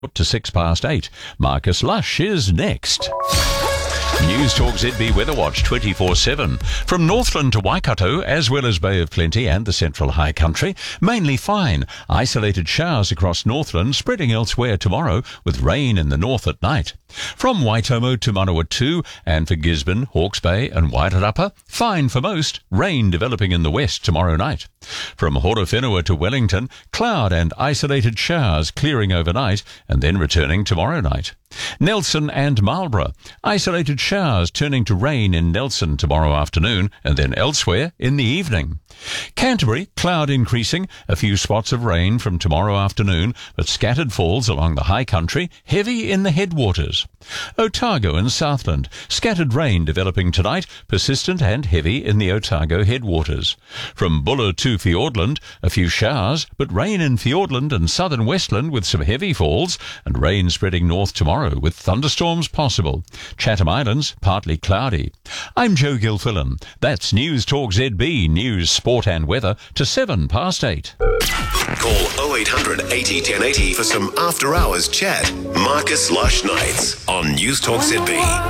to 8:06. Marcus Lush is next. News Talk ZB Weather Watch 24/7. From Northland to Waikato, as well as Bay of Plenty and the Central High Country, mainly fine. Isolated showers across Northland, spreading elsewhere tomorrow, with rain in the north at night. From Waitomo to Manawatu, and for Gisborne, Hawke's Bay and Wairarapa, fine for most, rain developing in the west tomorrow night. From Horowhenua to Wellington, cloud and isolated showers clearing overnight and then returning tomorrow night. Nelson and Marlborough, isolated showers turning to rain in Nelson tomorrow afternoon and then elsewhere in the evening. Canterbury, cloud increasing, a few spots of rain from tomorrow afternoon, but scattered falls along the high country, heavy in the headwaters. Otago and Southland, scattered rain developing tonight, persistent and heavy in the Otago headwaters. From Buller to Fiordland, a few showers, but rain in Fiordland and southern Westland with some heavy falls, and rain spreading north tomorrow with thunderstorms possible. Chatham Islands, partly cloudy. I'm Joe Gilfillan. That's News Talk ZB, news, sport and weather to 8:07. Call 0800 80 1080 for some after-hours chat. Marcus Lush Nights on News Talk ZB.